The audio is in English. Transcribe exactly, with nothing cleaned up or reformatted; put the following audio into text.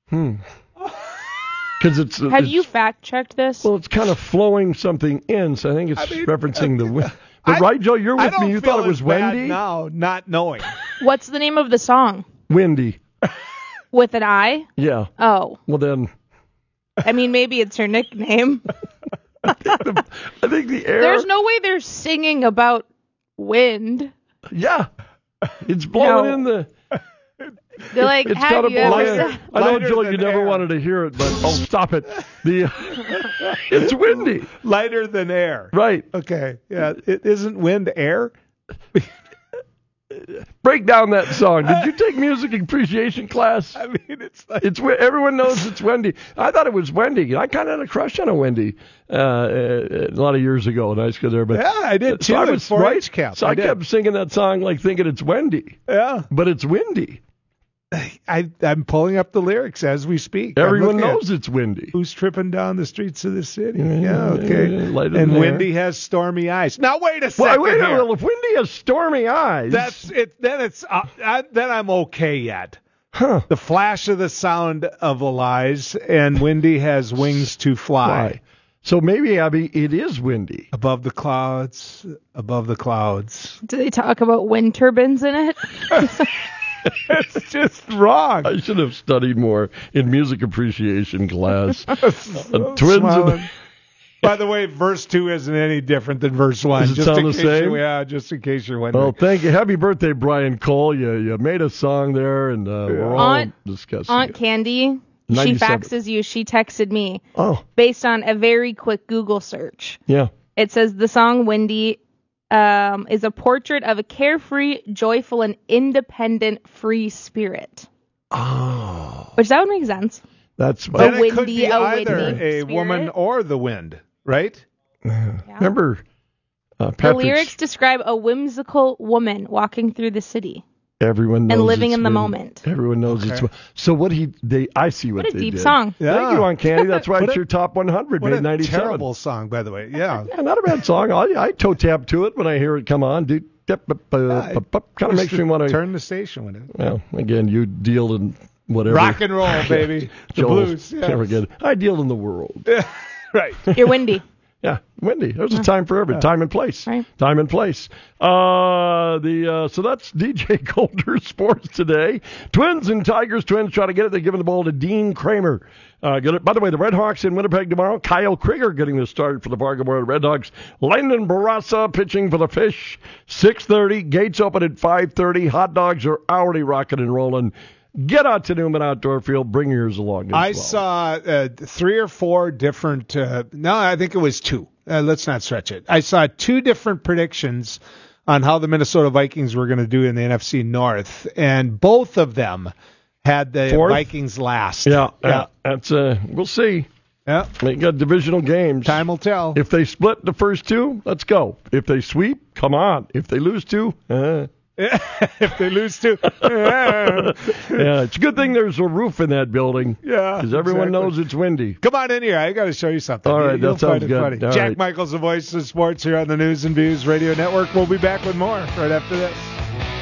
Hmm. Because it's Have it's, you fact checked this? Well, it's kind of flowing something in, so I think it's I mean, referencing the wind. I, But right, Joe, you're I with don't me. You feel thought it was as bad Wendy? now, not knowing. What's the name of the song? Windy. With an I? Yeah. Oh. Well, then. I mean, maybe it's her nickname. I, think the, I think the air. There's no way they're singing about wind. Yeah. It's blowing No. in the. They're like, It's have kind of you ever blowing in. said- I know, Lighter Joe, than you never air. wanted to hear it, but oh, stop it. The it's windy. Lighter than air. Right. Okay. Yeah. It isn't wind air. Break down that song. Did you take music appreciation class? I mean, it's like. It's everyone knows it's Wendy. I thought it was Wendy. I kind of had a crush on a Wendy uh, a lot of years ago in high school there. But Yeah, I did too. So I at was four H right. camp. So I, did. kept singing that song like thinking it's Wendy, Yeah. but it's windy. I, I'm pulling up the lyrics as we speak. I'm Everyone looking at knows it's windy. Who's tripping down the streets of the city? Yeah, Yeah, okay. yeah, yeah, lighter and than Windy air. has stormy eyes. Now wait a Well, second wait a here. minute. If Windy has stormy eyes, That's it. Then it's uh, I, then I'm okay yet. huh? The flash of the sound of the lies, and Windy has wings to fly. Why? So maybe, Abby, it is windy. Above the clouds, above the clouds. Do they talk about wind turbines in it? It's just wrong. I should have studied more in music appreciation class. Uh, twins. Smiling. In the, By the way, verse two isn't any different than verse one. Does it just sound in the case same? You, yeah, just in case you're wondering. well, thank you. Happy birthday, Brian Cole. You you made a song there, and uh, we're all Aunt- discussing Aunt it. Candy, she ninety-seven. faxes you. She texted me Oh, based on a very quick Google search. yeah. It says the song Windy um, is a portrait of a carefree, joyful, and independent free spirit. Oh, Which that would make sense. that's Then my, it could windy- be a either windy a spirit. woman or the wind, right? remember uh, The Patrick's, lyrics describe a whimsical woman walking through the city. everyone knows and living it's in the wind. moment. Everyone knows Okay. it's so what he they I see what, What a they deep did. song. Yeah. Thank you, Aunt Candy. That's why What it's a- your top one hundred, What made a ninety-seven. terrible song, by the way. Yeah. Yeah, not a bad song. I, I toe tap to it when I hear it come on. Dude, kind of makes me want to. turn the station with it. Well, again, you deal in whatever. Rock and roll, baby. The Joel, blues. Yes. Never get it. I deal in the world. Right. You're windy. Yeah, Wendy. There's a time for every time and place. Right. Time and place. Uh, the uh, so that's D J Golder Sports today. Twins and Tigers. Twins try to get it. They're giving the ball to Dean Kramer. Uh, get it. By the way, the Red Hawks in Winnipeg tomorrow. Kyle Krieger getting the start for the Fargo Memorial Red Hawks. Landon Barassa pitching for the Fish. six thirty. Gates open at five thirty. Hot dogs are already rocking and rolling. Get out to Newman Outdoor Field. Bring yours along as I well. saw uh, three or four different. Uh, no, I think it was two. Uh, let's not stretch it. I saw two different predictions on how the Minnesota Vikings were going to do in the N F C North, and both of them had the Fourth? Vikings last. Yeah, yeah, yeah. That's uh, we'll see. yeah. They got divisional games. Time will tell. If they split the first two, let's go. If they sweep, come on. If they lose two, uh, if they lose two, yeah, it's a good thing there's a roof in that building. Yeah, because everyone exactly. knows it's windy. Come on in here. I got to show you something. All right, You'll that sounds find it good. funny. All Jack right. Michaels, the voice of sports here on the News and Views Radio Network. We'll be back with more right after this.